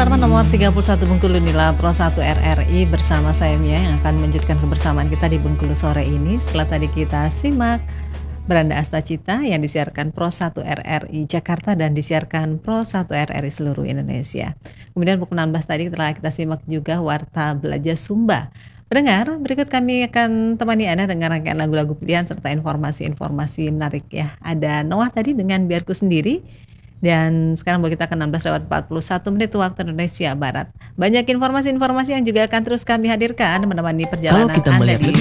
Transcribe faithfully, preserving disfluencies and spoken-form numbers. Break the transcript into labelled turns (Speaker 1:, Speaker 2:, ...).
Speaker 1: Sutarman nomor tiga puluh satu Bengkulu Nila Pro satu R R I bersama saya Mia yang akan melanjutkan kebersamaan kita di Bengkulu sore ini. Setelah tadi kita simak Beranda Astacita yang disiarkan Pro satu R R I Jakarta dan disiarkan Pro satu R R I seluruh Indonesia. Kemudian pukul enam belas tadi telah kita simak juga Warta Belajar Sumba. Pendengar, berikut kami akan temani Anda dengan rangkaian lagu-lagu pilihan serta informasi-informasi menarik ya. Ada Noah tadi dengan Biarku Sendiri. Dan sekarang buat kita ke enam belas lewat empat puluh satu menit waktu Indonesia Barat. Banyak informasi-informasi yang juga akan terus kami hadirkan menemani perjalanan
Speaker 2: Kalau kita
Speaker 1: Anda
Speaker 2: melihat
Speaker 1: di
Speaker 2: lebih